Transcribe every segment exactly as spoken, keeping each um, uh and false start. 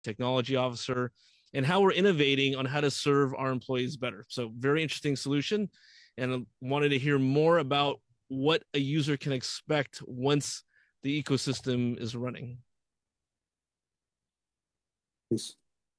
technology officer, and how we're innovating on how to serve our employees better. So, very interesting solution. And I wanted to hear more about what a user can expect once the ecosystem is running. Yes.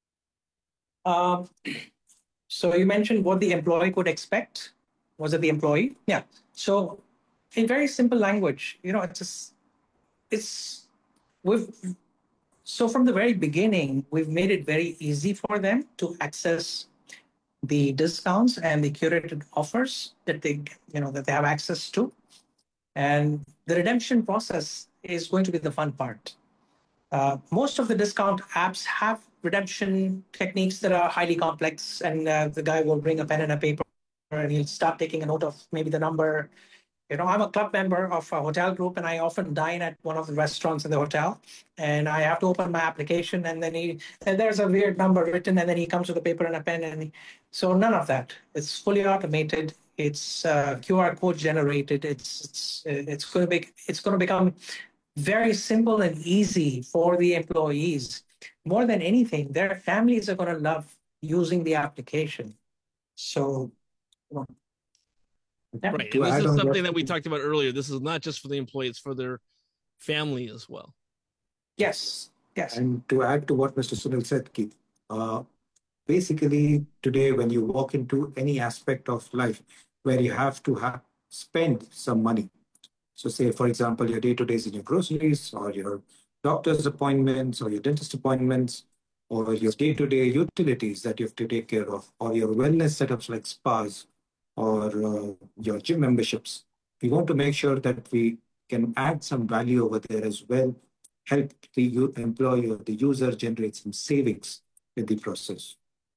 Um, so you mentioned what the employee could expect. Was it the employee? Yeah. So in very simple language, you know, it's just, it's we've so from the very beginning, we've made it very easy for them to access the discounts and the curated offers that they you know that they have access to. And the redemption process is going to be the fun part. Uh, most of the discount apps have redemption techniques that are highly complex, and uh, the guy will bring a pen and a paper and he'll start taking a note of maybe the number. You know, I'm a club member of a hotel group, and I often dine at one of the restaurants in the hotel. And I have to open my application, and then he and there's a weird number written, and then he comes with a paper and a pen, and he, so none of that. It's fully automated. It's uh, Q R code generated. It's it's it's going to be it's going to become very simple and easy for the employees. More than anything, their families are going to love using the application. So, you know, yeah. Right. To And this add is on something what, that we talked about earlier. This is not just for the employee, it's for their family as well. Yes, yes. and to add to what Mister Sunil said, Keith, uh, basically today when you walk into any aspect of life where you have to have spend some money. So say, for example, your day-to-days in your groceries or your doctor's appointments or your dentist appointments or your day-to-day utilities that you have to take care of or your wellness setups like spas or uh, your gym memberships. We want to make sure that we can add some value over there as well, help the u- employee or the user generate some savings in the process.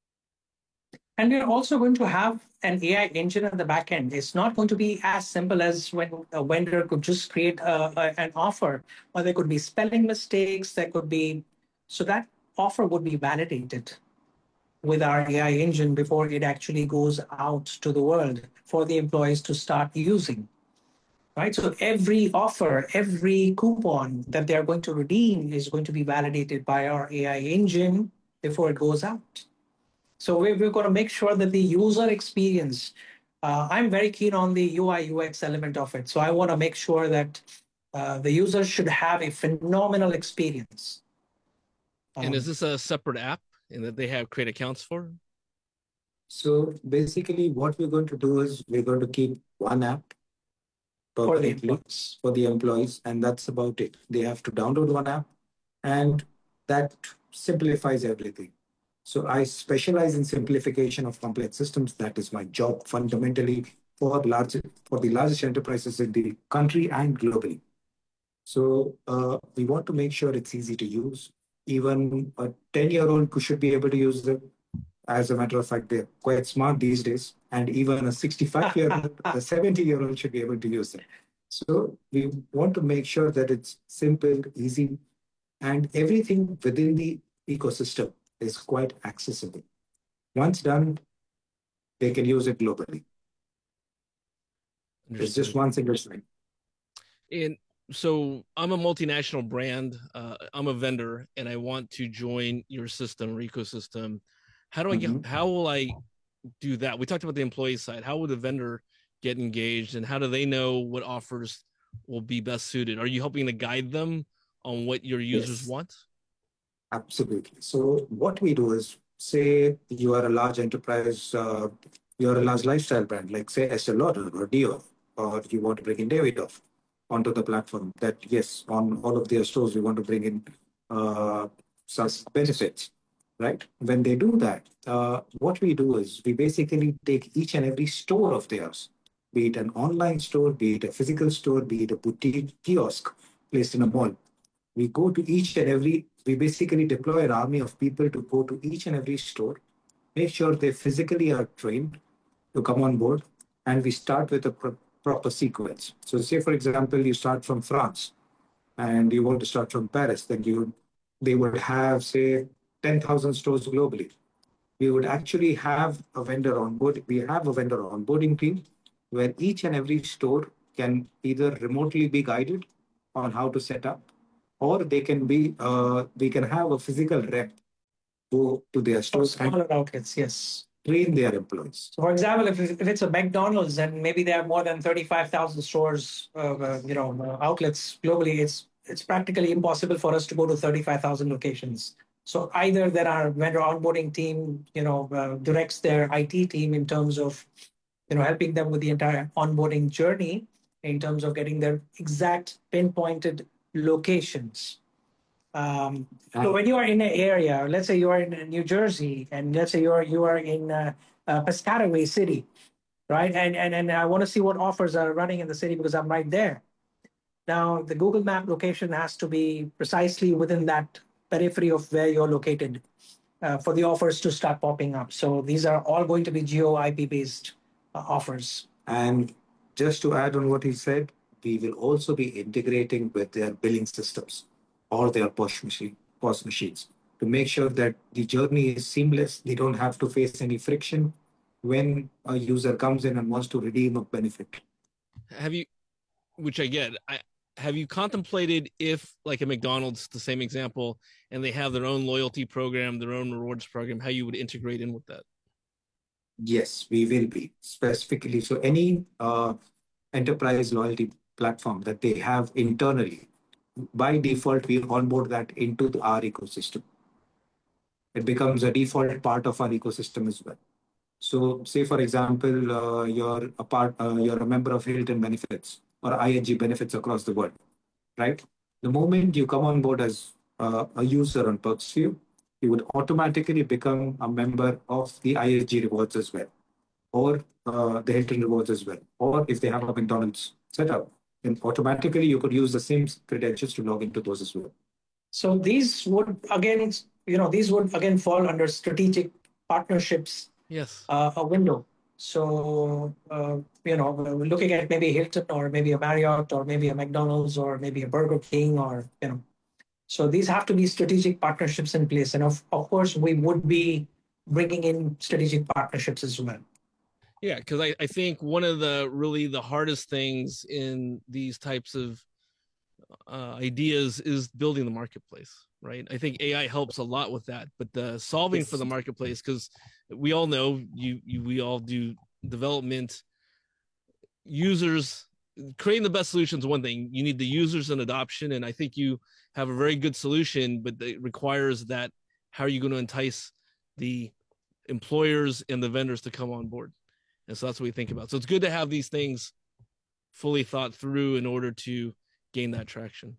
And we're also going to have an A I engine at the back end. It's not going to be as simple as when a vendor could just create a, a, an offer, or there could be spelling mistakes. There could be, so that offer would be validated with our A I engine before it actually goes out to the world for the employees to start using. Right. So every offer, every coupon that they're going to redeem is going to be validated by our A I engine before it goes out. So we, we're going to make sure that the user experience, uh, I'm very keen on the U I U X element of it. So I want to make sure that uh, the user should have a phenomenal experience. And is Um, this a separate app and that they have create accounts for? So basically, what we're going to do is we're going to keep one app for the permanently employees. for the employees, and that's about it. They have to download one app, and that simplifies everything. So I specialize in simplification of complex systems. That is my job fundamentally for large for the largest enterprises in the country and globally. So uh, we want to make sure it's easy to use. Even a ten-year-old should be able to use it. As a matter of fact, they're quite smart these days. And even a sixty-five-year-old, a seventy-year-old should be able to use it. So we want to make sure that it's simple, easy, and everything within the ecosystem is quite accessible. Once done, they can use it globally. It's just Understood. one single thing. And so I'm a multinational brand. Uh, I'm a vendor, and I want to join your system or ecosystem. How do I get? Mhm. How will I do that? We talked about the employee side. How would the vendor get engaged, and how do they know what offers will be best suited? Are you helping to guide them on what your users Yes, want? absolutely. So what we do is, say you are a large enterprise, uh, you're a large lifestyle brand, like say Estee Lauder or Dior, or you want to bring in Davidoff onto the platform. That yes, on all of their stores, we want to bring in uh, some benefits, right? When they do that, uh, what we do is we basically take each and every store of theirs, be it an online store, be it a physical store, be it a boutique kiosk placed in a mall. We go to each and every, we basically deploy an army of people to go to each and every store, make sure they physically are trained to come on board, and we start with a pro- proper sequence. So, say for example, you start from France and you want to start from Paris, then you they would have say ten thousand stores globally. We would actually have a vendor on board. We have a vendor onboarding team where each and every store can either remotely be guided on how to set up, or they can be uh, we can have a physical rep go to their stores and Smaller outlets, yes. train their employees. So, for example, if, if it's a McDonald's and maybe they have more than thirty-five thousand stores, uh, uh, you know, uh, outlets globally, it's it's practically impossible for us to go to thirty-five thousand locations. So either that our vendor onboarding team, you know, uh, directs their I T team in terms of, you know, helping them with the entire onboarding journey in terms of getting their exact pinpointed locations. Um, so when you are in an area, let's say you are in New Jersey, and let's say you are you are in uh, uh, Piscataway City, right? And and and I want to see what offers are running in the city because I'm right there. Now the Google Map location has to be precisely within that periphery of where you're located uh, for the offers to start popping up. So these are all going to be geo I P based uh, offers. And just to add on what he said, we will also be integrating with their billing systems or their POS machine, POS machines to make sure that the journey is seamless. They don't have to face any friction when a user comes in and wants to redeem a benefit. Have you, which I get, I, have you contemplated if, like a McDonald's, the same example, and they have their own loyalty program, their own rewards program, how you would integrate in with that? Yes, we will be specifically. So any uh, enterprise loyalty platform that they have internally, by default, we onboard that into the, our ecosystem. It becomes a default part of our ecosystem as well. So, say for example, uh, you're a part, uh, you're a member of Hilton Benefits or I N G Benefits across the world, right? The moment you come on board as uh, a user on PerksView, you would automatically become a member of the I N G Rewards as well, or uh, the Hilton Rewards as well, or if they have a McDonald's setup, then automatically you could use the same credentials to log into those as well. So these would again, you know, these would again fall under strategic partnerships. Yes. Uh, a window. So, uh, you know, we're looking at maybe Hilton or maybe a Marriott or maybe a McDonald's or maybe a Burger King or, you know. So these have to be strategic partnerships in place. And of, of course, we would be bringing in strategic partnerships as well. Yeah, because I, I think one of the really the hardest things in these types of uh, ideas is building the marketplace, right? I think A I helps a lot with that, but the solving yes. for the marketplace, because we all know you, you we all do development. Users creating the best solution is one thing. You need the users and adoption, and I think you have a very good solution, but it requires that. How are you going to entice the employers and the vendors to come on board? And so that's what we think about. So it's good to have these things fully thought through in order to gain that traction.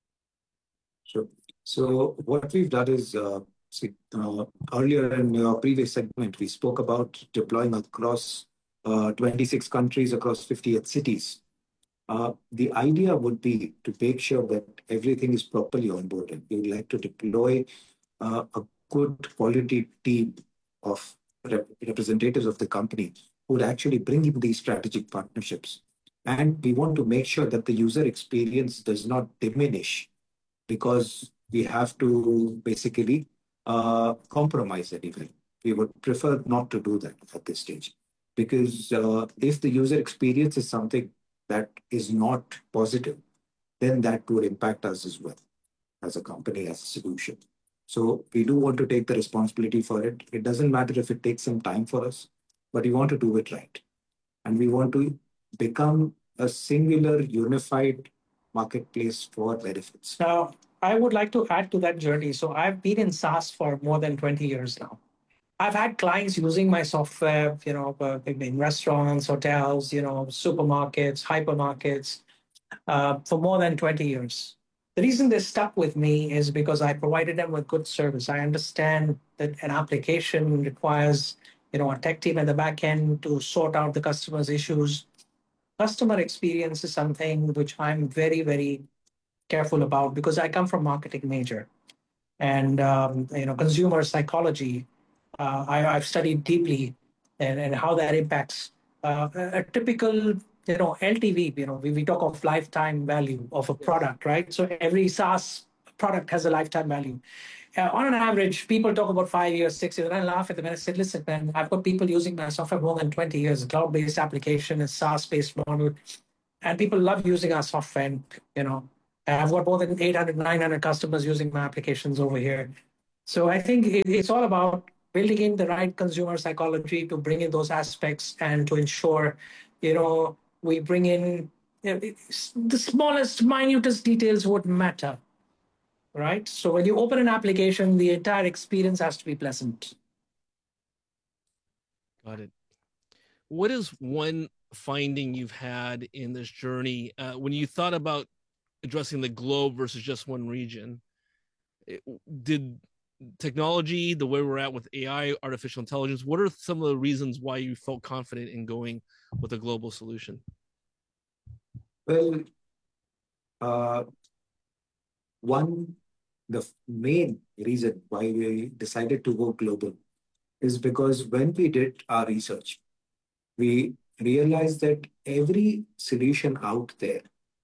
Sure. So what we've done is, uh, see, uh, earlier in your previous segment, we spoke about deploying across uh, twenty-six countries, across fifty-eight cities. Uh, the idea would be to make sure that everything is properly onboarded. We would like to deploy uh, a good quality team of rep representatives of the company who would actually bring in these strategic partnerships. And we want to make sure that the user experience does not diminish because we have to basically uh, compromise anything. We would prefer not to do that at this stage. Because uh, if the user experience is something that is not positive, then that would impact us as well as a company, as a solution. So we do want to take the responsibility for it. It doesn't matter if it takes some time for us, but we want to do it right. And we want to become a singular, unified marketplace for benefits. Now, I would like to add to that journey. So I've been in SaaS for more than twenty years now. I've had clients using my software, you know, uh, in restaurants, hotels, you know, supermarkets, hypermarkets, uh, for more than twenty years. The reason they stuck with me is because I provided them with good service. I understand that an application requires, you know, a tech team at the back end to sort out the customer's issues. Customer experience is something which I'm very, very careful about because I come from marketing major and, um, you know, consumer psychology. Uh, I, I've studied deeply and, and how that impacts uh, a, a typical, you know, L T V, you know, we, we talk of lifetime value of a product, right? So every SaaS product has a lifetime value. Uh, on an average, people talk about five years, six years, and I laugh at them and I said, listen, man, I've got people using my software more than twenty years, a cloud-based application, a SaaS-based model, and people love using our software. And, you know, I've got more than eight hundred, nine hundred customers using my applications over here. So I think it, it's all about building in the right consumer psychology to bring in those aspects and to ensure, you know, we bring in, you know, it's- the smallest, minutest details would matter, right? So when you open an application, the entire experience has to be pleasant. Got it. What is one finding you've had in this journey uh, when you thought about addressing the globe versus just one region? It, did technology, the way we're at with A I, artificial intelligence, what are some of the reasons why you felt confident in going with a global solution? Well, uh, one, the main reason why we decided to go global is because when we did our research, we realized that every solution out there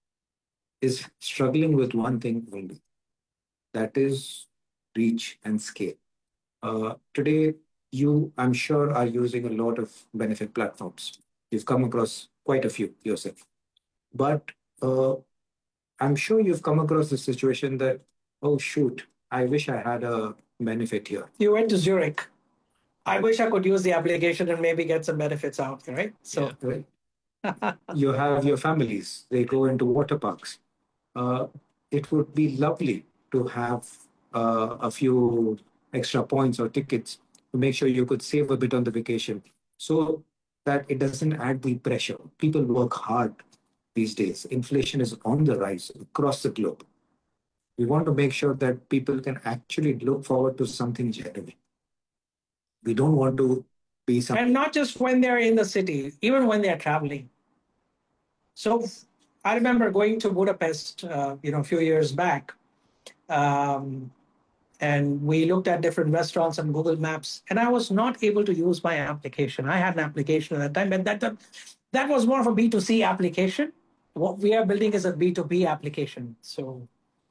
is struggling with one thing only, that is reach and scale. Uh, today, you, I'm sure, are using a lot of benefit platforms. You've come across quite a few yourself. But uh, I'm sure you've come across the situation that, oh, shoot, I wish I had a benefit here. You went to Zurich. I wish I could use the application and maybe get some benefits out, right? So, Yeah. Right. You have your families, they go into water parks. Uh, it would be lovely to have uh, a few extra points or tickets to make sure you could save a bit on the vacation so that it doesn't add the pressure. People work hard these days. Inflation is on the rise across the globe. We want to make sure that people can actually look forward to something genuine. We don't want to be some. and not just when they're in the city, even when they're traveling. So I remember going to Budapest, uh, you know, a few years back, um, and we looked at different restaurants on Google Maps, and I was not able to use my application. I had an application at that time, and that that, that was more of a B two C application. What we are building is a B two B application. So.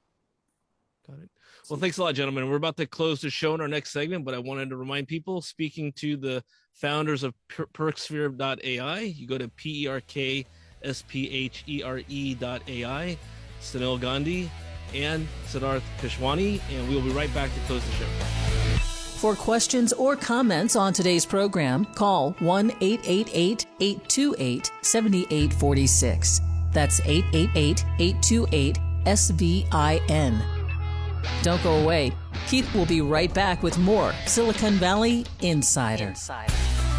Got it. Well, thanks a lot, gentlemen. We're about to close the show in our next segment, but I wanted to remind people, speaking to the founders of per- Perksphere dot A I, you go to P E R K S P H E R E dot A I, Sunil Gandhi and Siddharth Keshwani, and we'll be right back to close the show. For questions or comments on today's program, call one eight eight eight, eight two eight, seven eight four six. That's eight eight eight, eight two eight, S V I N. Don't go away. Keith will be right back with more Silicon Valley Insider. Insider.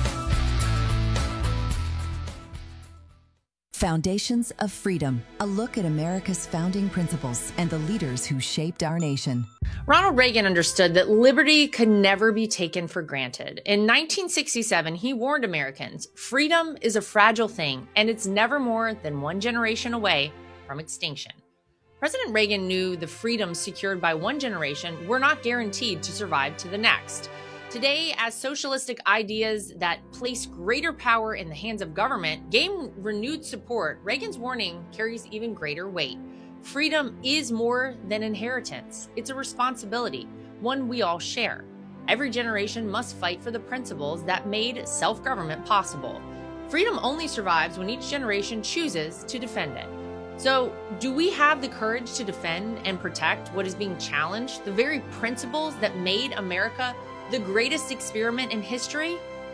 Foundations of Freedom, a look at America's founding principles and the leaders who shaped our nation. Ronald Reagan understood that liberty could never be taken for granted. In nineteen sixty-seven, he warned Americans, freedom is a fragile thing, and it's never more than one generation away from extinction. President Reagan knew the freedoms secured by one generation were not guaranteed to survive to the next. Today, as socialistic ideas that place greater power in the hands of government gain renewed support, Reagan's warning carries even greater weight. Freedom is more than inheritance. It's a responsibility, one we all share. Every generation must fight for the principles that made self-government possible. Freedom only survives when each generation chooses to defend it. So, do we have the courage to defend and protect what is being challenged, the very principles that made America the greatest experiment in history?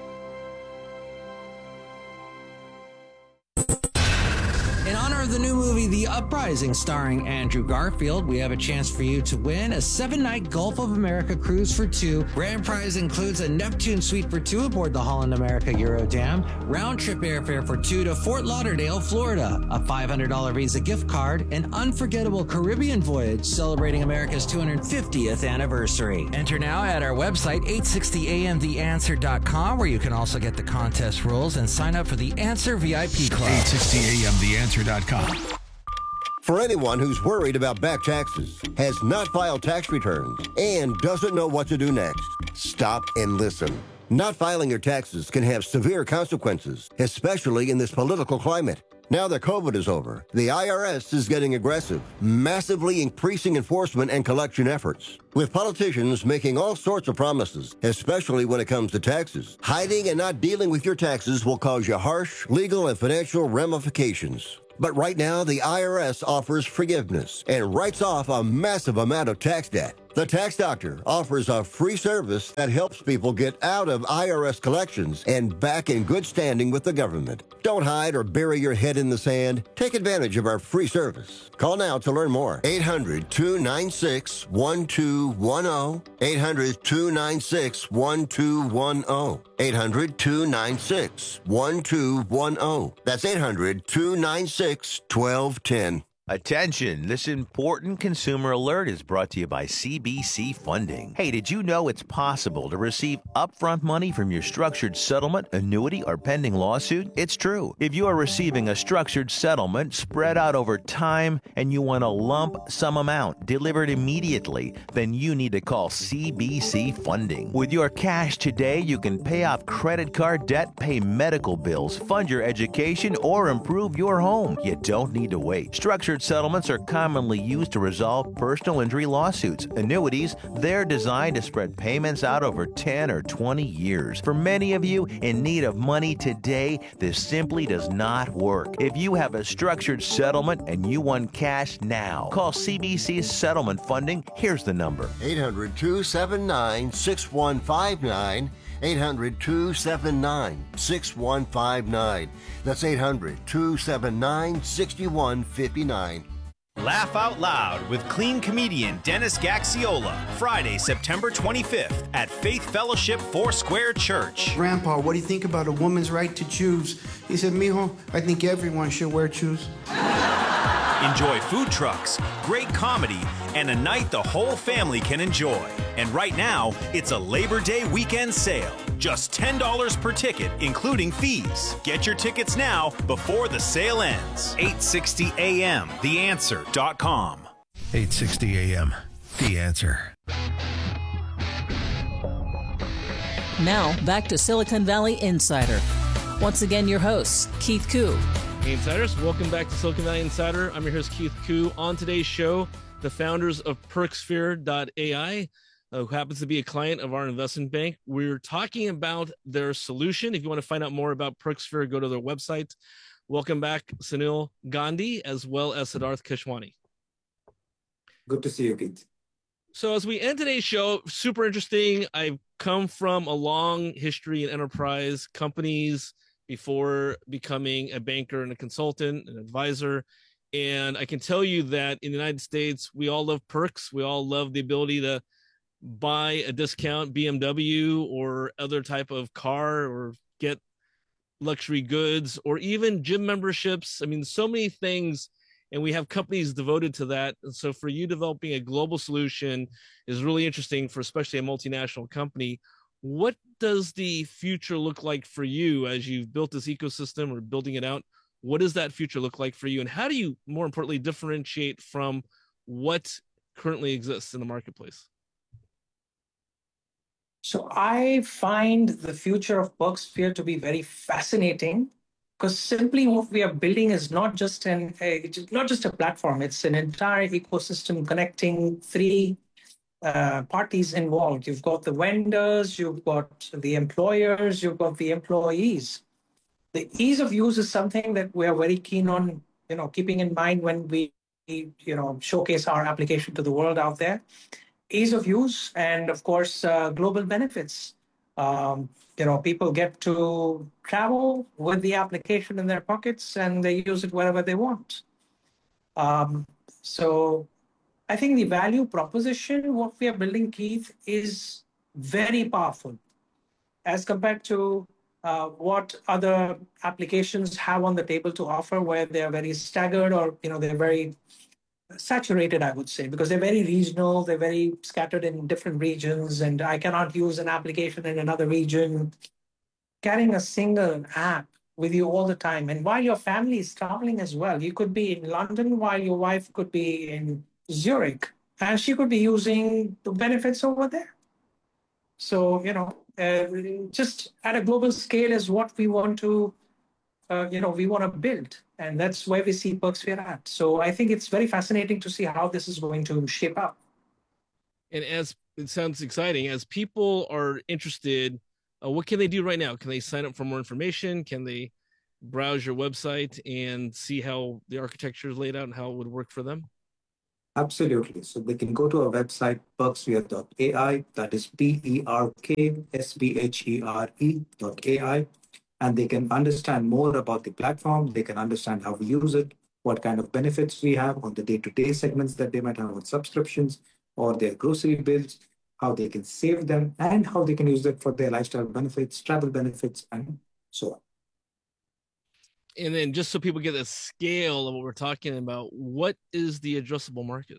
In honor of the new movie, The Uprising, starring Andrew Garfield, we have a chance for you to win a seven-night Gulf of America cruise for two. Grand prize includes a Neptune suite for two aboard the Holland America Eurodam, round-trip airfare for two to Fort Lauderdale, Florida, a five hundred dollars Visa gift card, an unforgettable Caribbean voyage celebrating America's two hundred fiftieth anniversary. Enter now at our website, eight sixty A M the answer dot com, where you can also get the contest rules and sign up for the Answer V I P Club. eight sixty A M the answer dot com. For anyone who's worried about back taxes, has not filed tax returns, and doesn't know what to do next, stop and listen. Not filing your taxes can have severe consequences, especially in this political climate. Now that COVID is over, the I R S is getting aggressive, massively increasing enforcement and collection efforts. With politicians making all sorts of promises, especially when it comes to taxes, hiding and not dealing with your taxes will cause you harsh legal and financial ramifications. But right now, the I R S offers forgiveness and writes off a massive amount of tax debt. The Tax Doctor offers a free service that helps people get out of I R S collections and back in good standing with the government. Don't hide or bury your head in the sand. Take advantage of our free service. Call now to learn more. eight hundred, two nine six, one two one zero. eight hundred, two nine six, one two one zero. eight hundred, two nine six, one two one zero. That's eight hundred, two nine six, one two one zero. Attention, this important consumer alert is brought to you by C B C Funding. Hey, did you know it's possible to receive upfront money from your structured settlement, annuity, or pending lawsuit? It's true. If you are receiving a structured settlement spread out over time and you want a lump sum amount delivered immediately, then you need to call C B C Funding. With your cash today, you can pay off credit card debt, pay medical bills, fund your education, or improve your home. You don't need to wait. Structured settlements are commonly used to resolve personal injury lawsuits. Annuities, they're designed to spread payments out over ten or twenty years. For many of you in need of money today, this simply does not work. If you have a structured settlement and you want cash now, call C B C Settlement Funding. Here's the number. eight hundred, two seven nine, six one five nine. eight hundred, two seven nine, six one five nine. That's eight hundred, two seven nine, six one five nine. Laugh Out Loud with clean comedian Dennis Gaxiola, Friday, September twenty-fifth at Faith Fellowship Foursquare Church. Grandpa, what do you think about a woman's right to choose? He said, mijo, I think everyone should wear shoes. Enjoy food trucks, great comedy, and a night the whole family can enjoy. And right now, it's a Labor Day weekend sale. Just ten dollars per ticket, including fees. Get your tickets now before the sale ends. eight sixty A M the answer dot com. eight sixty A M The Answer. Now, back to Silicon Valley Insider. Once again, your hosts, Keith Koo. Hey, Insiders, welcome back to Silicon Valley Insider. I'm your host, Keith Koo. On today's show, the founders of Perksphere dot A I, uh, who happens to be a client of our investment bank. We're talking about their solution. If you want to find out more about Perksphere, go to their website. Welcome back, Sunil Gandhi, as well as Siddharth Keshwani. Good to see you, Keith. So as we end today's show, super interesting. I've come from a long history in enterprise companies before becoming a banker and a consultant, an advisor. And I can tell you that in the United States, we all love perks. We all love the ability to buy a discount B M W or other type of car or get luxury goods or even gym memberships. I mean, so many things, and we have companies devoted to that. And so for you, developing a global solution is really interesting for especially a multinational company. What does the future look like for you as you've built this ecosystem or building it out? What does that future look like for you? And how do you, more importantly, differentiate from what currently exists in the marketplace? So I find the future of Perksphere to be very fascinating because simply what we are building is not just an a, not just a platform. It's an entire ecosystem connecting three uh, parties involved. You've got the vendors, you've got the employers, you've got the employees. The ease of use is something that we are very keen on, you know, keeping in mind when we, you know, showcase our application to the world out there. Ease of use and, of course, uh, global benefits. Um, you know, people get to travel with the application in their pockets and they use it wherever they want. Um, so I think the value proposition, what we are building, Keith, is very powerful as compared to uh, what other applications have on the table to offer, where they are very staggered or, you know, they're very saturated, I would say, because they're very regional, they're very scattered in different regions, and I cannot use an application in another region. Carrying a single app with you all the time, and while your family is traveling as well, you could be in London while your wife could be in Zurich, and she could be using the benefits over there. So, you know, uh, just at a global scale is what we want to, uh, you know, we want to build. And that's where we see Perksphere at. So I think it's very fascinating to see how this is going to shape up. And as it sounds exciting, as people are interested, uh, what can they do right now? Can they sign up for more information? Can they browse your website and see how the architecture is laid out and how it would work for them? Absolutely. So they can go to our website, perksphere dot A I, that is P E R K S P H E R E dot A I, and they can understand more about the platform. They can understand how we use it, what kind of benefits we have on the day-to-day segments that they might have on subscriptions or their grocery bills, how they can save them, and how they can use it for their lifestyle benefits, travel benefits, and so on. And then just so people get a scale of what we're talking about, what is the addressable market?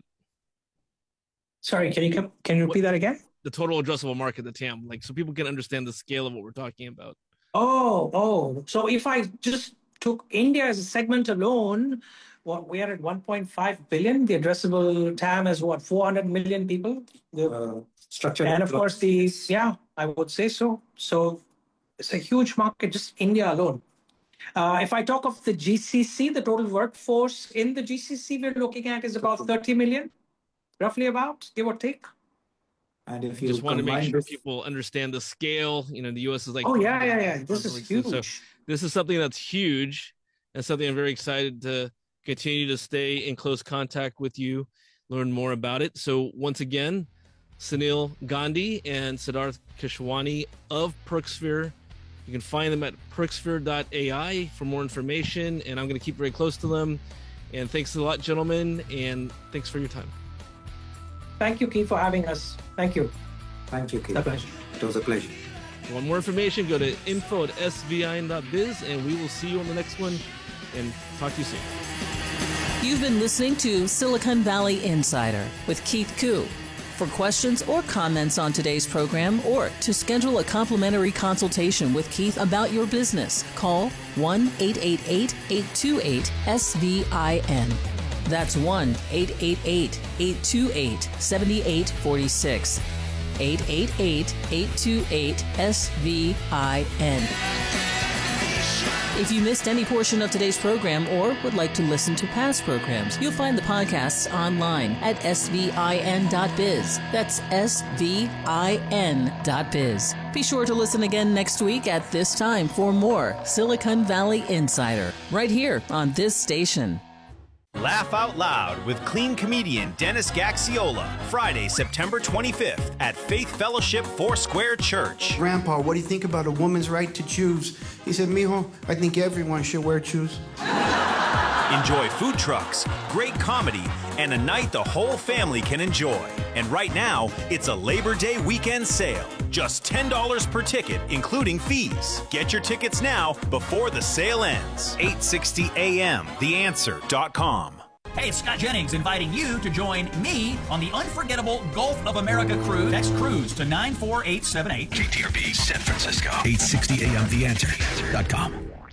Sorry, can you come, can you repeat what, that again? The total addressable market, the T A M, like so people can understand the scale of what we're talking about. Oh, oh. So if I just took India as a segment alone, what we are at one point five billion. The addressable T A M is what, four hundred million people? The, uh, structure. And of course, these, yeah, I would say so. So it's a huge market, just India alone. Uh, if I talk of the G C C, the total workforce in the G C C we're looking at is about thirty million, roughly about, give or take. And if you just want to make sure this... people understand the scale, you know, the U S is like, oh yeah, yeah, yeah. This is huge. So this is something that's huge and something I'm very excited to continue to stay in close contact with you, learn more about it. So once again, Sunil Gandhi and Siddharth Keshwani of PerkSphere. You can find them at perksphere dot A I for more information, and I'm going to keep very close to them. And thanks a lot, gentlemen, and thanks for your time. Thank you, Keith, for having us. Thank you. Thank you, Keith. A pleasure. It was a pleasure. For want more information, go to info at s v i n dot biz, and we will see you on the next one, and talk to you soon. You've been listening to Silicon Valley Insider with Keith Koo. For questions or comments on today's program, or to schedule a complimentary consultation with Keith about your business, call one eight eight eight, eight two eight, S V I N. That's one eight eight eight, eight two eight, seven eight four six. eight eight eight, eight two eight, S V I N. If you missed any portion of today's program or would like to listen to past programs, you'll find the podcasts online at S V I N dot biz. That's S V I N dot biz. Be sure to listen again next week at this time for more Silicon Valley Insider, right here on this station. Laugh Out Loud with clean comedian Dennis Gaxiola, Friday, September twenty-fifth at Faith Fellowship Foursquare Church. Grandpa, what do you think about a woman's right to choose? He said, mijo, I think everyone should wear shoes. Enjoy food trucks, great comedy, and a night the whole family can enjoy. And right now, it's a Labor Day weekend sale. Just ten dollars per ticket, including fees. Get your tickets now before the sale ends. eight sixty A M the answer dot com. Hey, it's Scott Jennings inviting you to join me on the unforgettable Gulf of America cruise. Text cruise to nine four eight seven eight. K T R B San Francisco. eight sixty A M the answer dot com.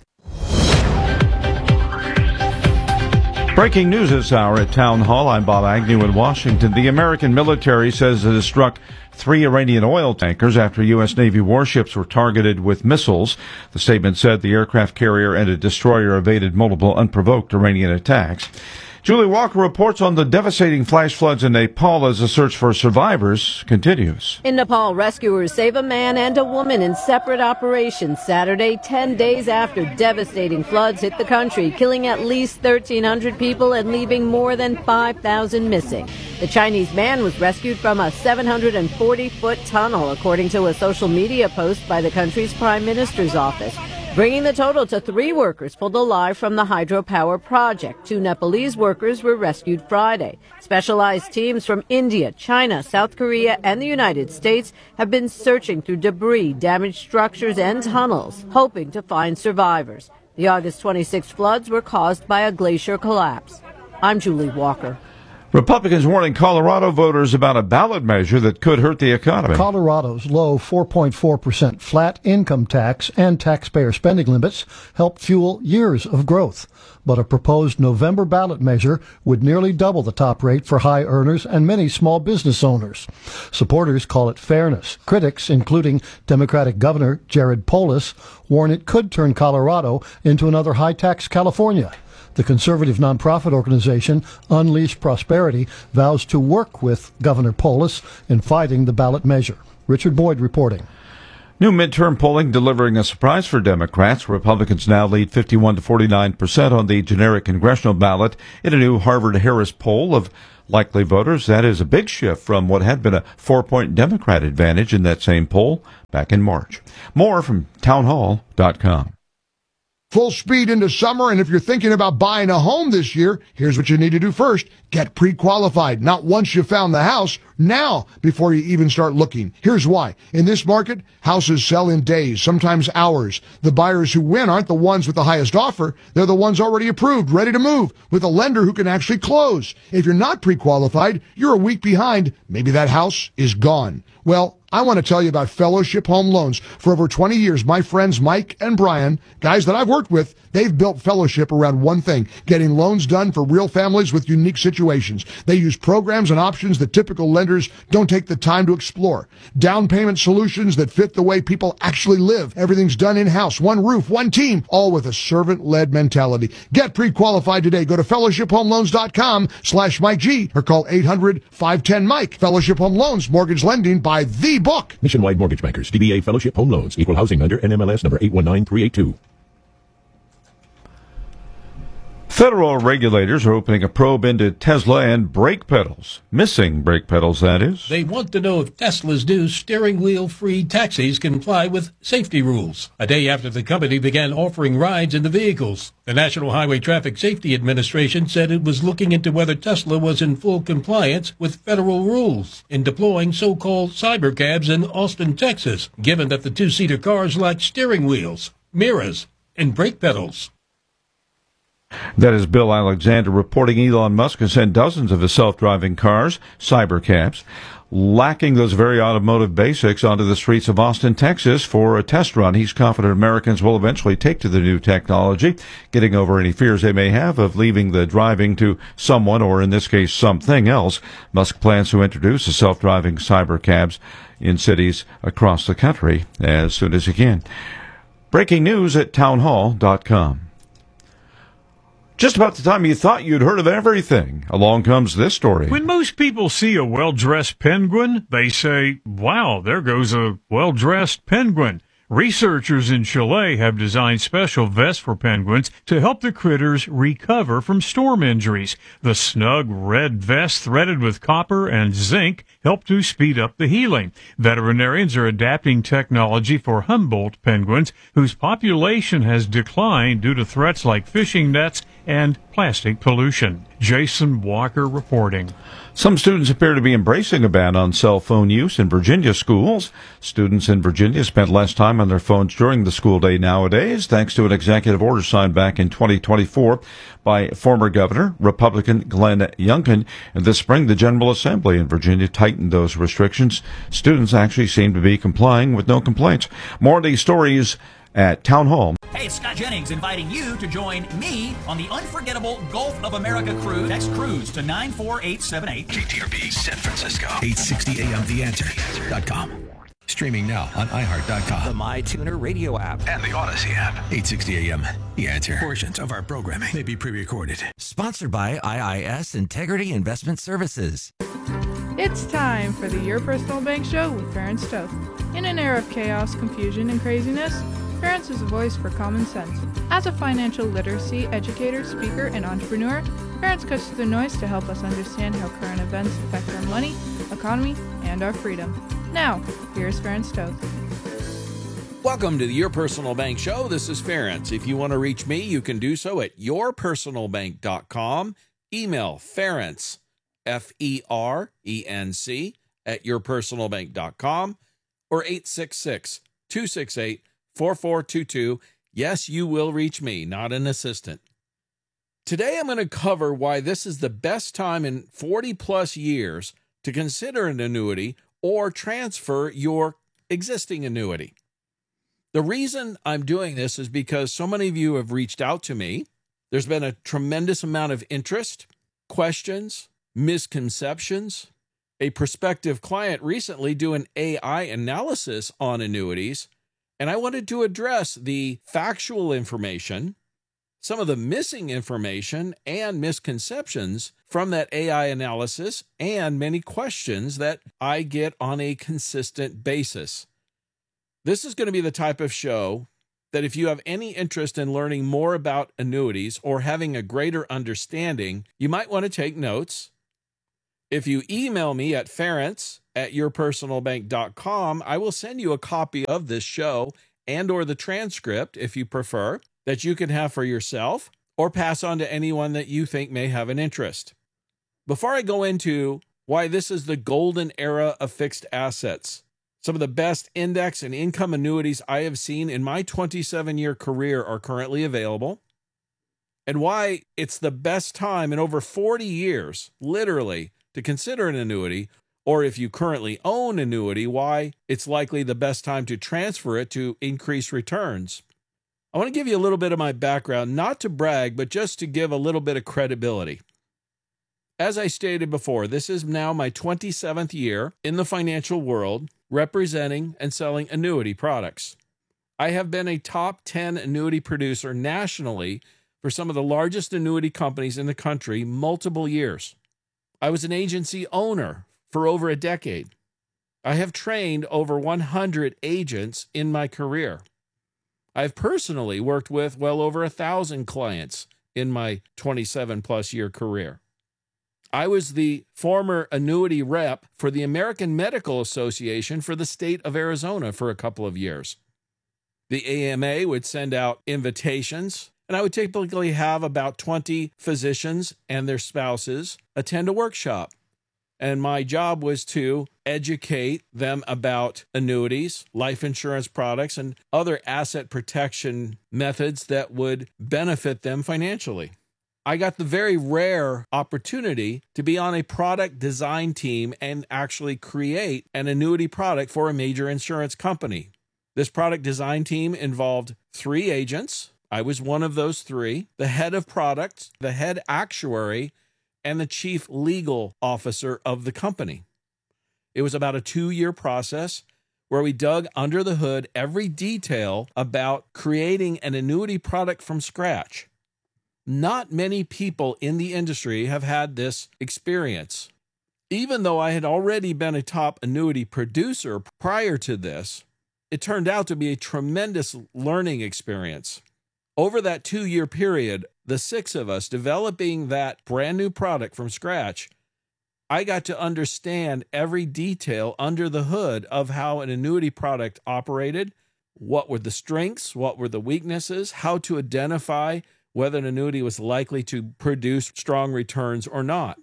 Breaking news this hour at Town Hall. I'm Bob Agnew in Washington. The American military says it has struck three Iranian oil tankers after U S. Navy warships were targeted with missiles. The statement said the aircraft carrier and a destroyer evaded multiple unprovoked Iranian attacks. Julie Walker reports on the devastating flash floods in Nepal as the search for survivors continues. In Nepal, rescuers save a man and a woman in separate operations Saturday, ten days after devastating floods hit the country, killing at least thirteen hundred people and leaving more than five thousand missing. The Chinese man was rescued from a seven hundred forty foot tunnel, according to a social media post by the country's prime minister's office, bringing the total to three workers pulled alive from the hydropower project. Two Nepalese workers were rescued Friday. Specialized teams from India, China, South Korea, and the United States have been searching through debris, damaged structures, and tunnels, hoping to find survivors. The August twenty-sixth floods were caused by a glacier collapse. I'm Julie Walker. Republicans warning Colorado voters about a ballot measure that could hurt the economy. Colorado's low four point four percent flat income tax and taxpayer spending limits help fuel years of growth. But a proposed November ballot measure would nearly double the top rate for high earners and many small business owners. Supporters call it fairness. Critics, including Democratic Governor Jared Polis, warn it could turn Colorado into another high-tax California. The conservative nonprofit organization Unleash Prosperity vows to work with Governor Polis in fighting the ballot measure. Richard Boyd reporting. New midterm polling delivering a surprise for Democrats. Republicans now lead fifty-one to forty-nine percent on the generic congressional ballot in a new Harvard-Harris poll of likely voters. That is a big shift from what had been a four-point Democrat advantage in that same poll back in March. More from town hall dot com. Full speed into summer, and if you're thinking about buying a home this year, here's what you need to do first. Get pre-qualified. Not once you found the house, now before you even start looking. Here's why. In this market, houses sell in days, sometimes hours. The buyers who win aren't the ones with the highest offer. They're the ones already approved, ready to move, with a lender who can actually close. If you're not pre-qualified, you're a week behind. Maybe that house is gone. Well, I want to tell you about Fellowship Home Loans. For over twenty years, my friends Mike and Brian, guys that I've worked with, they've built Fellowship around one thing, getting loans done for real families with unique situations. They use programs and options that typical lenders don't take the time to explore. Down payment solutions that fit the way people actually live. Everything's done in-house, one roof, one team, all with a servant-led mentality. Get pre-qualified today. Go to fellowship home loans dot com slash Mike G or call eight hundred, five ten, Mike. Fellowship Home Loans, mortgage lending by the book. Nationwide Mortgage Bankers, D B A Fellowship Home Loans, Equal Housing Lender, N M L S number eight one nine three eight two. Federal regulators are opening a probe into Tesla and brake pedals. Missing brake pedals, that is. They want to know if Tesla's new steering wheel-free taxis comply with safety rules, a day after the company began offering rides in the vehicles. The National Highway Traffic Safety Administration said it was looking into whether Tesla was in full compliance with federal rules in deploying so-called cybercabs in Austin, Texas, given that the two-seater cars lack steering wheels, mirrors, and brake pedals. That is Bill Alexander reporting Elon Musk has sent dozens of his self-driving cars, cybercabs, lacking those very automotive basics, onto the streets of Austin, Texas for a test run. He's confident Americans will eventually take to the new technology, getting over any fears they may have of leaving the driving to someone, or in this case, something else. Musk plans to introduce the self-driving cybercabs in cities across the country as soon as he can. Breaking news at town hall dot com. Just about the time you thought you'd heard of everything, along comes this story. When most people see a well-dressed penguin, they say, wow, there goes a well-dressed penguin. Researchers in Chile have designed special vests for penguins to help the critters recover from storm injuries. The snug red vest threaded with copper and zinc help to speed up the healing. Veterinarians are adapting technology for Humboldt penguins, whose population has declined due to threats like fishing nets and plastic pollution. Jason Walker reporting. Some students appear to be embracing a ban on cell phone use in Virginia schools. Students in Virginia spend less time on their phones during the school day nowadays, thanks to an executive order signed back in twenty twenty-four by former Governor, Republican Glenn Youngkin. And this spring, the General Assembly in Virginia tightened those restrictions. Students actually seem to be complying with no complaints. More of these stories at Town Hall. Hey, it's Scott Jennings inviting you to join me on the unforgettable Gulf of America cruise. Text cruise to nine four eight seven eight. K T R B San Francisco, eight sixty A M The Answer dot com. Streaming now on i heart dot com. The MyTuner radio app. And the Odyssey app. eight sixty A M The Answer. Portions of our programming may be pre-recorded. Sponsored by I I S Integrity Investment Services. It's time for the Your Personal Bank Show with Ferenc Toth. In an era of chaos, confusion, and craziness, Ferenc is a voice for common sense. As a financial literacy educator, speaker, and entrepreneur, Ferenc cuts through the noise to help us understand how current events affect our money, economy, and our freedom. Now, here's Ferenc Toth. Welcome to the Your Personal Bank Show. This is Ferenc. If you want to reach me, you can do so at your personal bank dot com. Email Ferenc, F E R E N C, at your personal bank dot com, or eight six six, two six eight, four four two two. Yes, you will reach me, not an assistant. Today I'm going to cover why this is the best time in forty plus years to consider an annuity or transfer your existing annuity. The reason I'm doing this is because so many of you have reached out to me. There's been a tremendous amount of interest, questions, misconceptions. A prospective client recently did an A I analysis on annuities, and I wanted to address the factual information, some of the missing information and misconceptions from that A I analysis, and many questions that I get on a consistent basis. This is going to be the type of show that if you have any interest in learning more about annuities or having a greater understanding, you might want to take notes. If you email me at ference at your personal bank dot com, I will send you a copy of this show and or the transcript, if you prefer, that you can have for yourself or pass on to anyone that you think may have an interest. Before I go into why this is the golden era of fixed assets, some of the best index and income annuities I have seen in my twenty-seven-year career are currently available, and why it's the best time in over forty years, literally, to consider an annuity, or if you currently own annuity, why it's likely the best time to transfer it to increase returns. I want to give you a little bit of my background, not to brag, but just to give a little bit of credibility. As I stated before, this is now my twenty-seventh year in the financial world, representing and selling annuity products. I have been a top ten annuity producer nationally for some of the largest annuity companies in the country multiple years. I was an agency owner for over a decade. I have trained over one hundred agents in my career. I've personally worked with well over a thousand clients in my twenty-seven plus year career. I was the former annuity rep for the American Medical Association for the state of Arizona for a couple of years. The A M A would send out invitations, and I would typically have about twenty physicians and their spouses attend a workshop. And my job was to educate them about annuities, life insurance products, and other asset protection methods that would benefit them financially. I got the very rare opportunity to be on a product design team and actually create an annuity product for a major insurance company. This product design team involved three agents. I was one of those three, the head of product, the head actuary, and the chief legal officer of the company. It was about a two-year process where we dug under the hood every detail about creating an annuity product from scratch. Not many people in the industry have had this experience. Even though I had already been a top annuity producer prior to this, it turned out to be a tremendous learning experience. Over that two-year period, the six of us developing that brand new product from scratch, I got to understand every detail under the hood of how an annuity product operated, what were the strengths, what were the weaknesses, how to identify whether an annuity was likely to produce strong returns or not.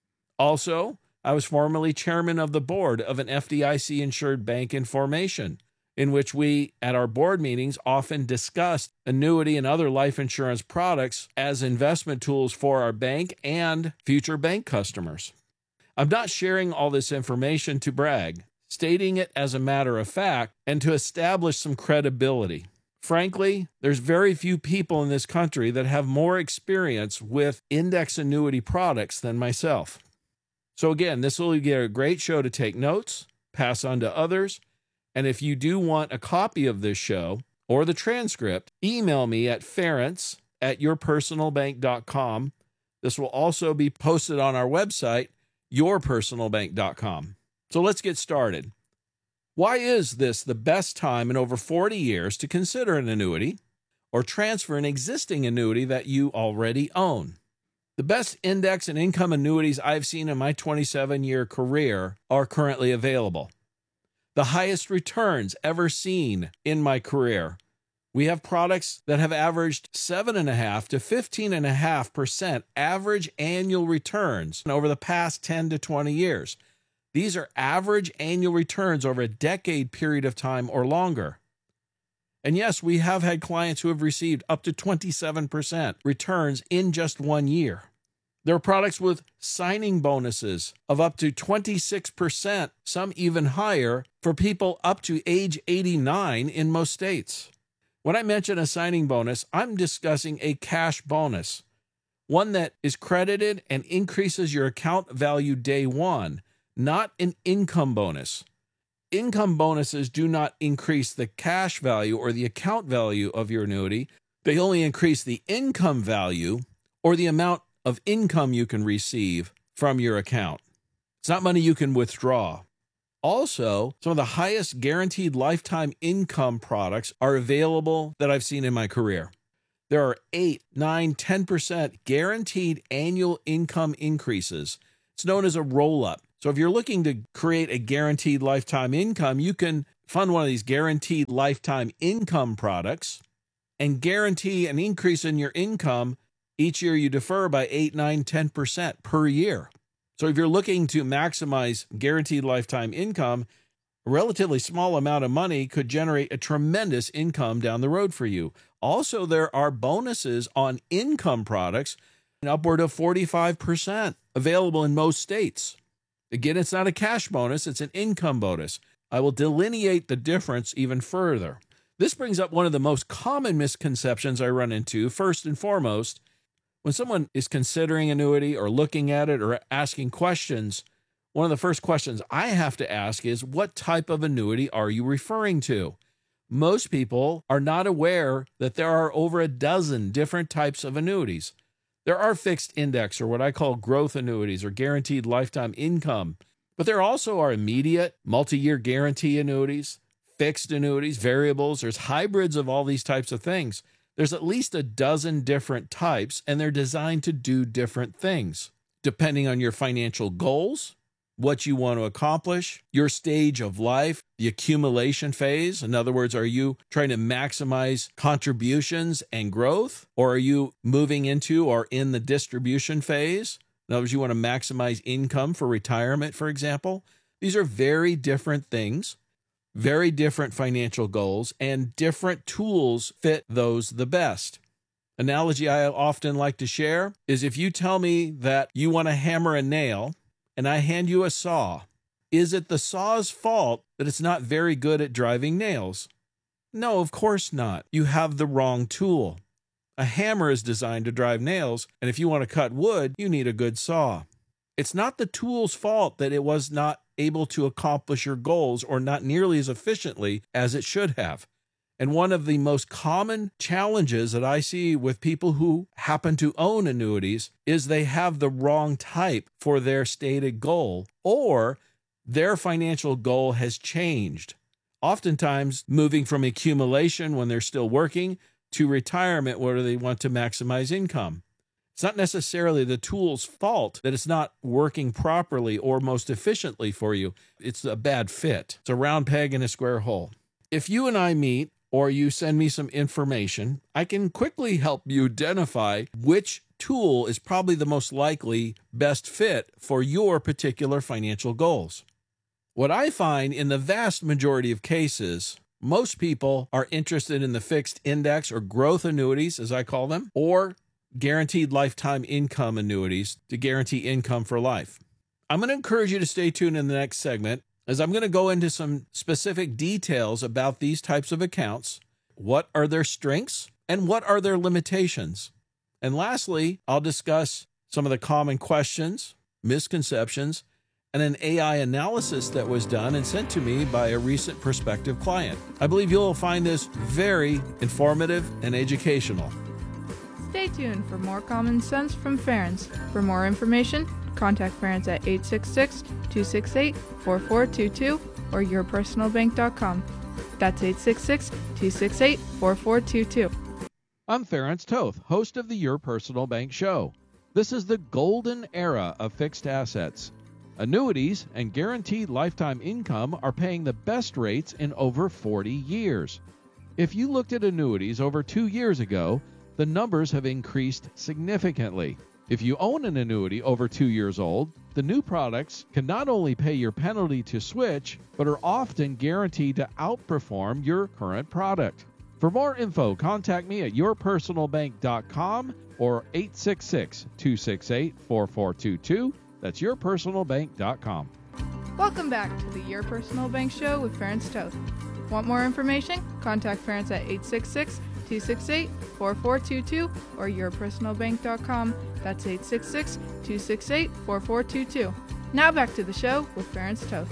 Also, I was formerly chairman of the board of an F D I C-insured bank in formation, in which we, at our board meetings, often discussed annuity and other life insurance products as investment tools for our bank and future bank customers. I'm not sharing all this information to brag, stating it as a matter of fact and to establish some credibility. Frankly, there's very few people in this country that have more experience with index annuity products than myself. So again, this will be a great show to take notes, pass on to others, and if you do want a copy of this show or the transcript, email me at ference at your personal bank dot com. This will also be posted on our website, your personal bank dot com. So let's get started. Why is this the best time in over forty years to consider an annuity or transfer an existing annuity that you already own? The best index and income annuities I've seen in my twenty-seven-year career are currently available. The highest returns ever seen in my career. We have products that have averaged seven point five to fifteen point five percent average annual returns over the past ten to twenty years. These are average annual returns over a decade period of time or longer. And yes, we have had clients who have received up to twenty-seven percent returns in just one year. There are products with signing bonuses of up to twenty-six percent, some even higher, for people up to age eighty-nine in most states. When I mention a signing bonus, I'm discussing a cash bonus, one that is credited and increases your account value day one, not an income bonus. Income bonuses do not increase the cash value or the account value of your annuity. They only increase the income value or the amount of income you can receive from your account. It's not money you can withdraw. Also, some of the highest guaranteed lifetime income products are available that I've seen in my career. There are eight, nine, ten percent guaranteed annual income increases It's known as a roll-up. So if you're looking to create a guaranteed lifetime income, you can fund one of these guaranteed lifetime income products and guarantee an increase in your income each year you defer by eight, nine, ten percent per year. So if you're looking to maximize guaranteed lifetime income, a relatively small amount of money could generate a tremendous income down the road for you. Also, there are bonuses on income products, upward of forty-five percent, available in most states. Again, it's not a cash bonus, it's an income bonus. I will delineate the difference even further. This brings up one of the most common misconceptions I run into. First and foremost, when someone is considering annuity or looking at it or asking questions, one of the first questions I have to ask is, what type of annuity are you referring to? Most people are not aware that there are over a dozen different types of annuities. There are fixed index, or what I call growth annuities, or guaranteed lifetime income. But there also are immediate, multi-year guarantee annuities, fixed annuities, variables. There's hybrids of all these types of things. There's at least a dozen different types, and they're designed to do different things, depending on your financial goals, what you want to accomplish, your stage of life, the accumulation phase. In other words, are you trying to maximize contributions and growth, or are you moving into or in the distribution phase? In other words, you want to maximize income for retirement, for example. These are very different things, very different financial goals, and different tools fit those the best. Analogy I often like to share is, if you tell me that you want to hammer a nail and I hand you a saw, is it the saw's fault that it's not very good at driving nails? No, of course not. You have the wrong tool. A hammer is designed to drive nails, and if you want to cut wood, you need a good saw. It's not the tool's fault that it was not able to accomplish your goals, or not nearly as efficiently as it should have. And one of the most common challenges that I see with people who happen to own annuities is they have the wrong type for their stated goal, or their financial goal has changed. Oftentimes moving from accumulation when they're still working to retirement where they want to maximize income. It's not necessarily the tool's fault that it's not working properly or most efficiently for you. It's a bad fit. It's a round peg in a square hole. If you and I meet, or you send me some information, I can quickly help you identify which tool is probably the most likely best fit for your particular financial goals. What I find in the vast majority of cases, most people are interested in the fixed index or growth annuities, as I call them, or guaranteed lifetime income annuities to guarantee income for life. I'm going to encourage you to stay tuned in the next segment, as I'm going to go into some specific details about these types of accounts. What are their strengths and what are their limitations? And lastly, I'll discuss some of the common questions, misconceptions, and an A I analysis that was done and sent to me by a recent prospective client. I believe you'll find this very informative and educational. Stay tuned for more common sense from Ference. For more information, contact Ference at eight six six, two six eight, four four two two or your personal bank dot com. That's eight six six, two six eight, four four two two. I'm Ference Toth, host of the Your Personal Bank Show. This is the golden era of fixed assets. Annuities and guaranteed lifetime income are paying the best rates in over forty years. If you looked at annuities over two years ago, the numbers have increased significantly. If you own an annuity over two years old, the new products can not only pay your penalty to switch, but are often guaranteed to outperform your current product. For more info, contact me at your personal bank dot com or eight six six, two six eight, four four two two. That's your personal bank dot com. Welcome back to the Your Personal Bank Show with Ference Toth. Want more information? Contact Ference at eight six six, two six eight, four four two two or your personal bank dot com. That's eight six six, two six eight, four four two two. Now back to the show with Ference Toth.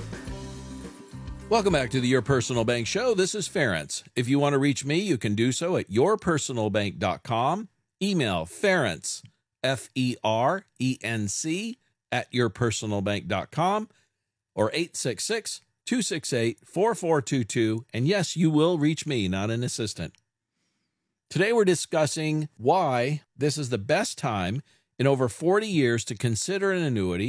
Welcome back to the Your Personal Bank Show. This is Ference. If you want to reach me, you can do so at your personal bank dot com. Email Ference, F E R E N C, at your personal bank dot com or eight six six, two six eight, four four two two. And yes, you will reach me, not an assistant. Today we're discussing why this is the best time in over forty years to consider an annuity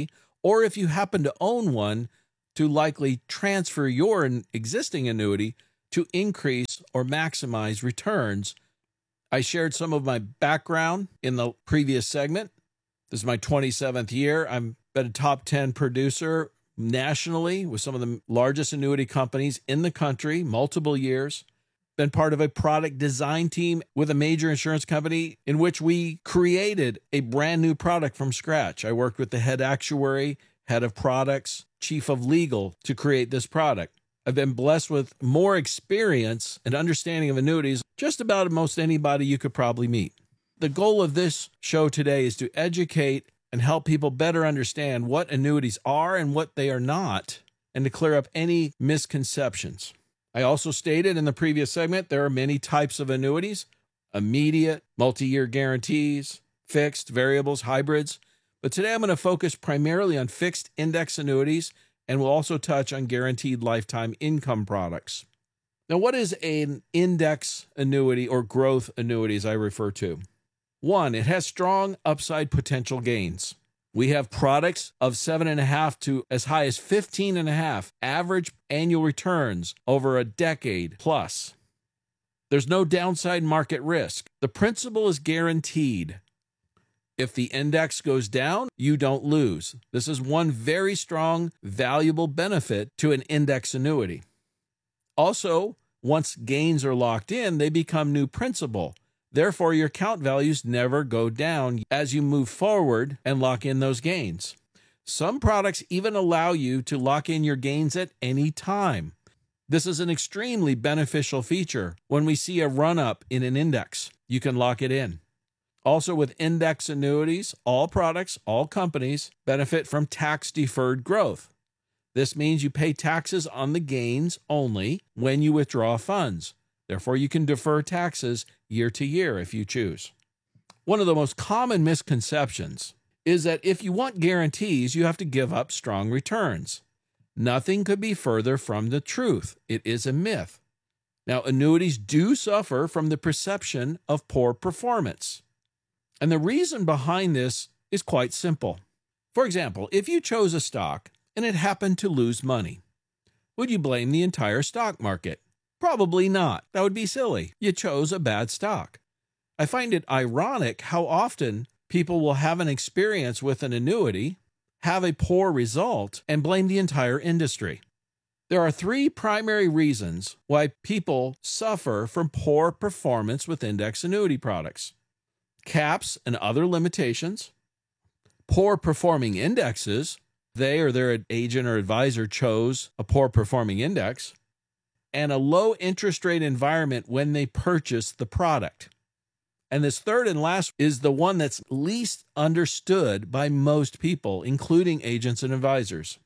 or if you happen to own one, to likely transfer your existing annuity to increase or maximize returns. I shared some of my background in the previous segment. This is my twenty-seventh year. I'm been a top ten producer nationally with some of the largest annuity companies in the country, multiple years. Been part of a product design team with a major insurance company in which we created a brand new product from scratch. I worked with the head actuary, head of products, chief of legal to create this product. I've been blessed with more experience and understanding of annuities just about most anybody you could probably meet. The goal of this show today is to educate and help people better understand what annuities are and what they are not, and to clear up any misconceptions. I also stated in the previous segment there are many types of annuities: immediate, multi-year guarantees, fixed, variables, hybrids. But today I'm going to focus primarily on fixed index annuities, and we'll also touch on guaranteed lifetime income products. Now, what is an index annuity or growth annuity, as I refer to? One, it has strong upside potential gains. We have products of seven and a half to as high as fifteen and a half average annual returns over a decade plus. There's no downside market risk. The principal is guaranteed. If the index goes down, you don't lose. This is one very strong, valuable benefit to an index annuity. Also, once gains are locked in, they become new principal. Therefore, your account values never go down as you move forward and lock in those gains. Some products even allow you to lock in your gains at any time. This is an extremely beneficial feature. When we see a run-up in an index, you can lock it in. Also, with index annuities, all products, all companies benefit from tax-deferred growth. This means you pay taxes on the gains only when you withdraw funds. Therefore, you can defer taxes year to year if you choose. One of the most common misconceptions is that if you want guarantees, you have to give up strong returns. Nothing could be further from the truth. It is a myth. Now, annuities do suffer from the perception of poor performance. And the reason behind this is quite simple. For example, if you chose a stock and it happened to lose money, would you blame the entire stock market? Probably not. That would be silly. You chose a bad stock. I find it ironic how often people will have an experience with an annuity, have a poor result, and blame the entire industry. There are three primary reasons why people suffer from poor performance with index annuity products: caps and other limitations, poor performing indexes, they or their agent or advisor chose a poor performing index, and a low interest rate environment when they purchased the product. And this third and last is the one that's least understood by most people, including agents and advisors.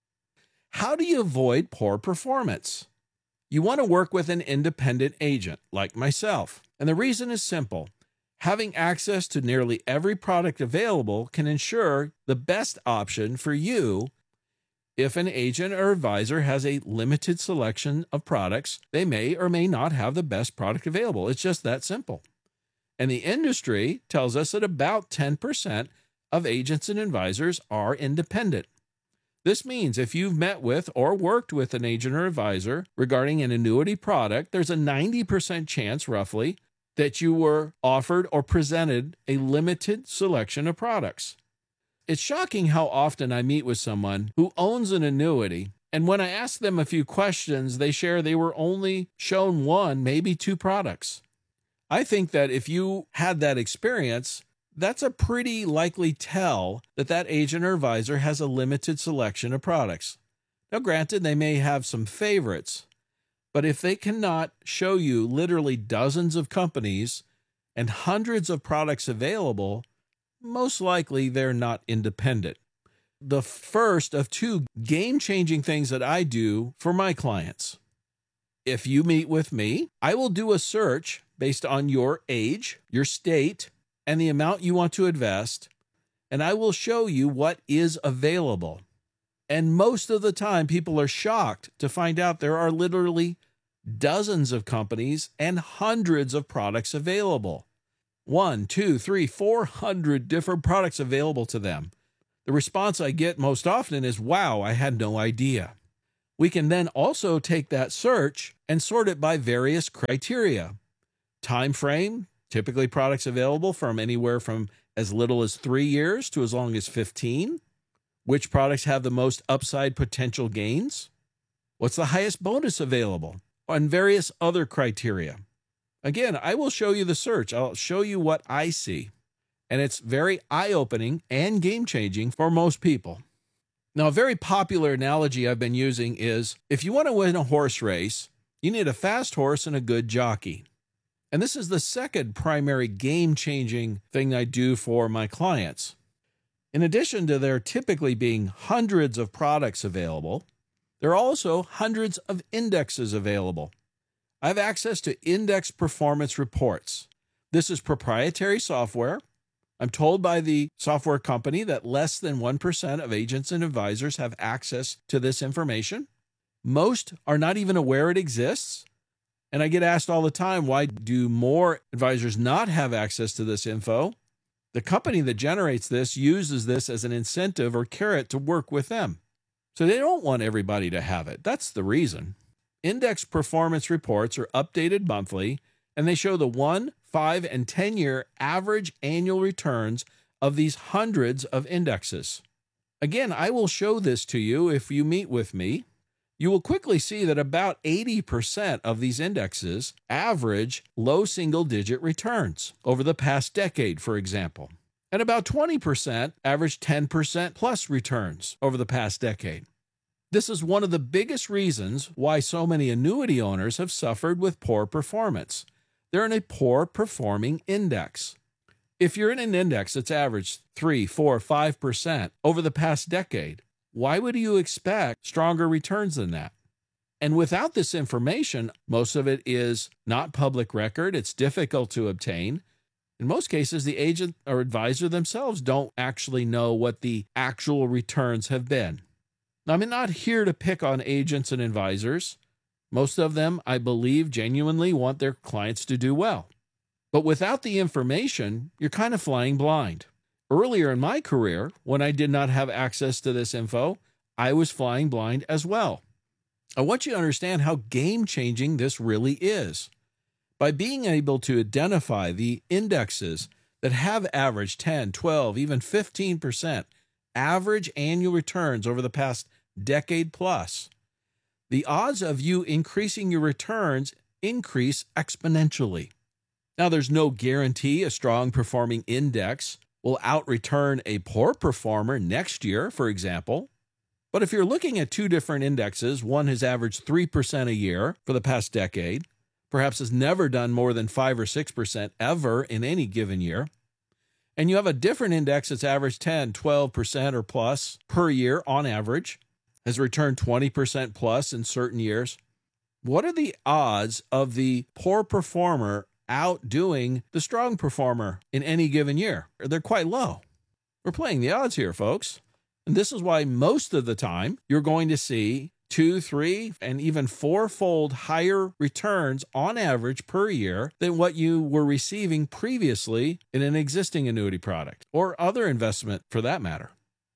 How do you avoid poor performance? You want to work with an independent agent like myself. And the reason is simple. Having access to nearly every product available can ensure the best option for you. If an agent or advisor has a limited selection of products, they may or may not have the best product available. It's just that simple. And the industry tells us that about ten percent of agents and advisors are independent. This means if you've met with or worked with an agent or advisor regarding an annuity product, there's a ninety percent chance, roughly, that you were offered or presented a limited selection of products. It's shocking how often I meet with someone who owns an annuity, and when I ask them a few questions, they share they were only shown one, maybe two products. I think that if you had that experience, that's a pretty likely tell that that agent or advisor has a limited selection of products. Now, granted, they may have some favorites, but if they cannot show you literally dozens of companies and hundreds of products available, most likely they're not independent. The first of two game-changing things that I do for my clients. If you meet with me, I will do a search based on your age, your state, and the amount you want to invest, and I will show you what is available. And most of the time, people are shocked to find out there are literally dozens of companies and hundreds of products available. One, two, three, four hundred different products available to them. The response I get most often is, wow, I had no idea. We can then also take that search and sort it by various criteria. Time frame, typically products available from anywhere from as little as three years to as long as fifteen. Which products have the most upside potential gains? What's the highest bonus available? And various other criteria. Again, I will show you the search. I'll show you what I see. And it's very eye-opening and game-changing for most people. Now, a very popular analogy I've been using is, if you want to win a horse race, you need a fast horse and a good jockey. And this is the second primary game-changing thing I do for my clients. In addition to there typically being hundreds of products available, there are also hundreds of indexes available. I have access to index performance reports. This is proprietary software. I'm told by the software company that less than one percent of agents and advisors have access to this information. Most are not even aware it exists. And I get asked all the time, why do more advisors not have access to this info? The company that generates this uses this as an incentive or carrot to work with them. So they don't want everybody to have it. That's the reason. Index performance reports are updated monthly, and they show the one, five, and ten-year average annual returns of these hundreds of indexes. Again, I will show this to you if you meet with me. You will quickly see that about eighty percent of these indexes average low single-digit returns over the past decade, for example. And about twenty percent average ten percent plus returns over the past decade. This is one of the biggest reasons why so many annuity owners have suffered with poor performance. They're in a poor performing index. If you're in an index that's averaged three, four, five percent over the past decade, why would you expect stronger returns than that? And without this information, most of it is not public record. It's difficult to obtain. In most cases, the agent or advisor themselves don't actually know what the actual returns have been. Now, I'm not here to pick on agents and advisors. Most of them, I believe, genuinely want their clients to do well. But without the information, you're kind of flying blind. Earlier in my career, when I did not have access to this info, I was flying blind as well. I want you to understand how game-changing this really is. By being able to identify the indexes that have averaged ten, twelve, even fifteen percent average annual returns over the past decade plus, the odds of you increasing your returns increase exponentially. Now, there's no guarantee a strong performing index will out-return a poor performer next year, for example. But if you're looking at two different indexes, one has averaged three percent a year for the past decade, perhaps has never done more than five or six percent ever in any given year, and you have a different index that's averaged ten, twelve percent or plus per year on average, has returned twenty percent plus in certain years, what are the odds of the poor performer outdoing the strong performer in any given year? They're quite low. We're playing the odds here, folks. And this is why most of the time you're going to see two, three, and even fourfold higher returns on average per year than what you were receiving previously in an existing annuity product or other investment for that matter.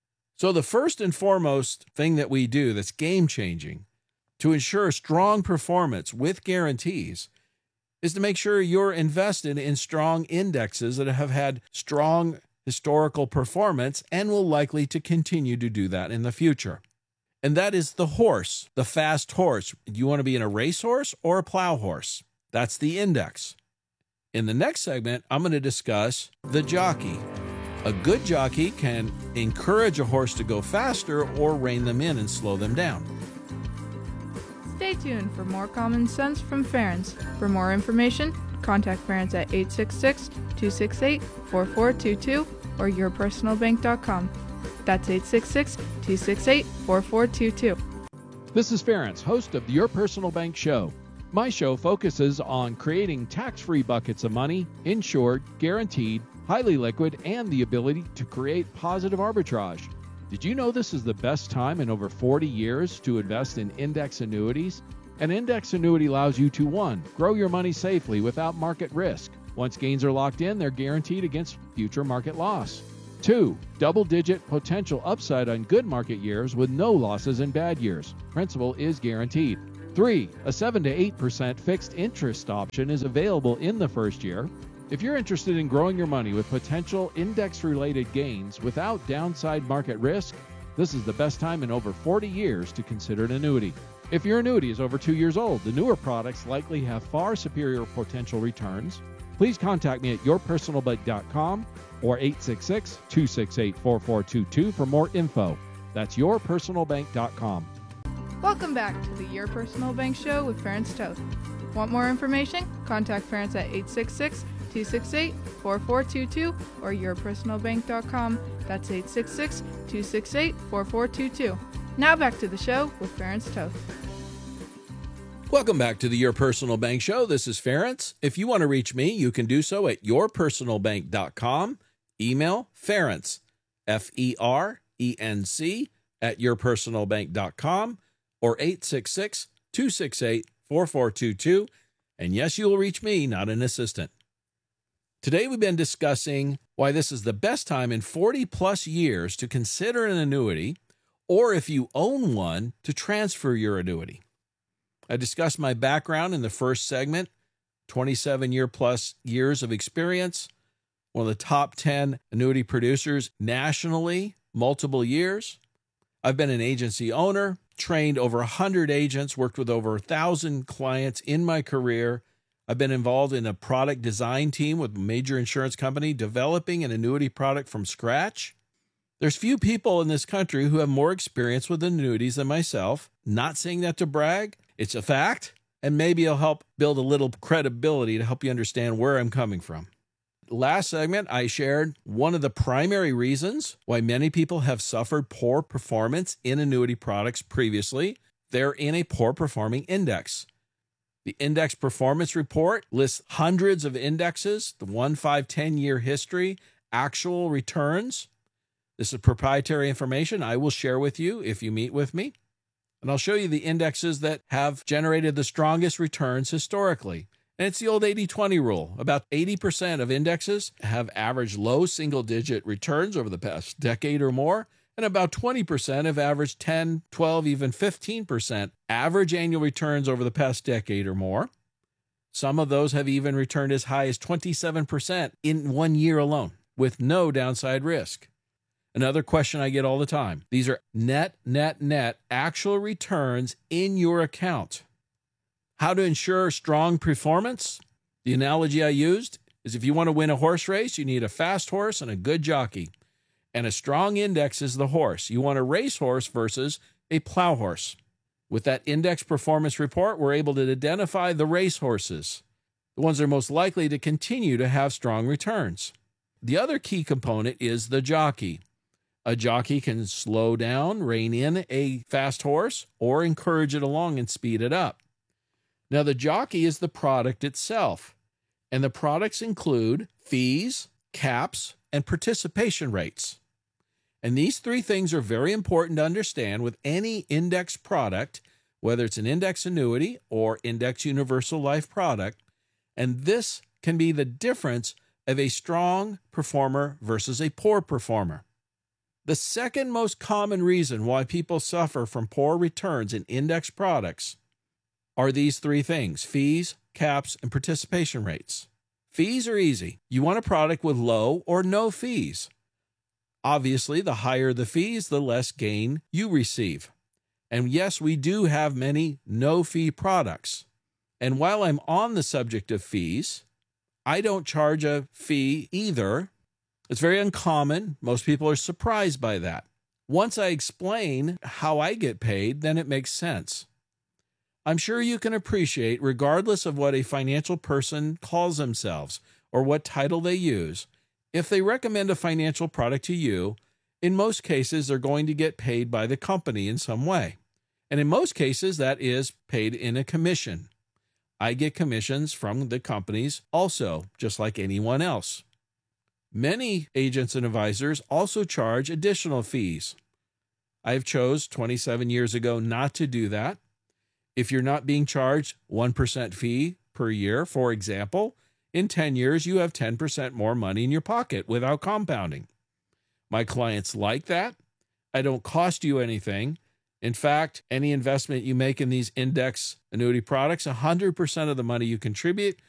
So the first and foremost thing that we do that's game-changing to ensure strong performance with guarantees is to make sure you're invested in strong indexes that have had strong historical performance and will likely to continue to do that in the future. And that is the horse, the fast horse. Do you want to be in a racehorse or a plow horse? That's the index. In the next segment, I'm going to discuss the jockey. A good jockey can encourage a horse to go faster or rein them in and slow them down. Stay tuned for more common sense from Ference. For more information, contact Ference at eight six six, two six eight, four four two two or your personal bank dot com. That's eight six six, two six eight, four four two two. This is Ference, host of the Your Personal Bank Show. My show focuses on creating tax-free buckets of money, insured, guaranteed, highly liquid, and the ability to create positive arbitrage. Did you know this is the best time in over forty years to invest in index annuities? An index annuity allows you to, one, grow your money safely without market risk. Once gains are locked in, they're guaranteed against future market loss. Two, double-digit potential upside on good market years with no losses in bad years. Principal is guaranteed. Three, a seven to eight percent fixed interest option is available in the first year. If you're interested in growing your money with potential index-related gains without downside market risk, this is the best time in over forty years to consider an annuity. If your annuity is over two years old, the newer products likely have far superior potential returns. Please contact me at your personal bank dot com or eight six six, two six eight, four four two two for more info. That's your personal bank dot com. Welcome back to the Your Personal Bank Show with Ference Toth. Want more information? Contact Ference at eight six six, two six eight, four four two two or your personal bank dot com. That's eight six six, two six eight, four four two two. Now back to the show with Ference Toth. Welcome back to the Your Personal Bank Show. This is Ference. If you want to reach me, you can do so at your personal bank dot com. Email Ference, F E R E N C, at your personal bank dot com or eight six six, two six eight, four four two two. And yes, you will reach me, not an assistant. Today we've been discussing why this is the best time in forty plus years to consider an annuity, or if you own one, to transfer your annuity. I discussed my background in the first segment, twenty-seven year plus years of experience, one of the top ten annuity producers nationally, multiple years. I've been an agency owner, trained over one hundred agents, worked with over one thousand clients in my career. I've been involved in a product design team with a major insurance company developing an annuity product from scratch. There's few people in this country who have more experience with annuities than myself. Not saying that to brag. It's a fact, and maybe it'll help build a little credibility to help you understand where I'm coming from. Last segment, I shared one of the primary reasons why many people have suffered poor performance in annuity products previously. They're in a poor performing index. The Index Performance Report lists hundreds of indexes, the one, five, ten year history, actual returns. This is proprietary information I will share with you if you meet with me. And I'll show you the indexes that have generated the strongest returns historically. And it's the old eighty twenty rule. About eighty percent of indexes have averaged low single-digit returns over the past decade or more, and about twenty percent have averaged ten, twelve, even fifteen percent average annual returns over the past decade or more. Some of those have even returned as high as twenty-seven percent in one year alone, with no downside risk. Another question I get all the time. These are net, net, net actual returns in your account. How to ensure strong performance? The analogy I used is if you want to win a horse race, you need a fast horse and a good jockey. And a strong index is the horse. You want a racehorse versus a plow horse. With that index performance report, we're able to identify the racehorses, the ones that are most likely to continue to have strong returns. The other key component is the jockey. A jockey can slow down, rein in a fast horse, or encourage it along and speed it up. Now, the jockey is the product itself, and the products include fees, caps, and participation rates. And these three things are very important to understand with any index product, whether it's an index annuity or index universal life product, and this can be the difference of a strong performer versus a poor performer. The second most common reason why people suffer from poor returns in index products are these three things: fees, caps, and participation rates. Fees are easy. You want a product with low or no fees. Obviously, the higher the fees, the less gain you receive. And yes, we do have many no-fee products. And while I'm on the subject of fees, I don't charge a fee either. It's very uncommon. Most people are surprised by that. Once I explain how I get paid, then it makes sense. I'm sure you can appreciate, regardless of what a financial person calls themselves or what title they use, if they recommend a financial product to you, in most cases, they're going to get paid by the company in some way. And in most cases, that is paid in a commission. I get commissions from the companies also, just like anyone else. Many agents and advisors also charge additional fees. I've chose twenty-seven years ago not to do that. If you're not being charged one percent fee per year, for example, in ten years, you have ten percent more money in your pocket without compounding. My clients like that. I don't cost you anything. In fact, any investment you make in these index annuity products, one hundred percent of the money you contribute